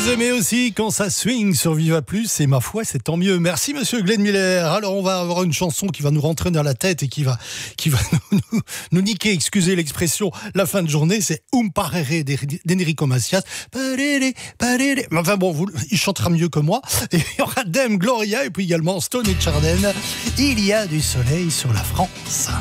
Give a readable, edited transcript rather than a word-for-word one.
Vous aimez aussi quand ça swing sur Viva Plus, et ma foi, c'est tant mieux. Merci monsieur Glenn Miller. Alors on va avoir une chanson qui va nous rentrer dans la tête et qui va nous niquer, excusez l'expression, la fin de journée. C'est Parere d'Enrico Macias. Enfin bon, il chantera mieux que moi. Et il y aura Dame Gloria et puis également Stone et Chardin. Il y a du soleil sur la France.